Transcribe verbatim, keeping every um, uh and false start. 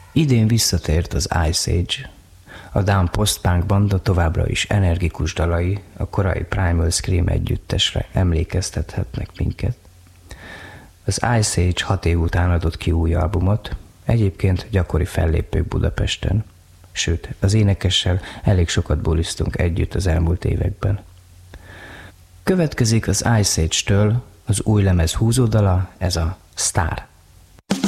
Idén visszatért az Ice Age. A dán post-punk banda továbbra is energikus dalai a korai Primal Scream együttesre emlékeztethetnek minket. Az Ice Age hat év után adott ki új albumot, egyébként gyakori fellépők Budapesten, sőt, az énekessel elég sokat bulisztunk együtt az elmúlt években. Következik az Ice Age-től az új lemez húzódala, ez a Star.